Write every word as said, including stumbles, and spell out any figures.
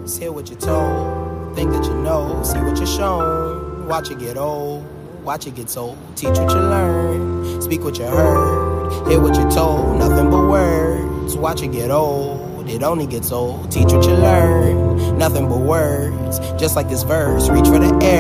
words, hear what you're told, think that you know, see what you're shown, watch it get old, watch it get told, teach what you learn, speak what you heard, hear what you're told, nothing but words, watch it get old, it only gets old, teach what you learn, nothing but words, just like this verse, reach for the air.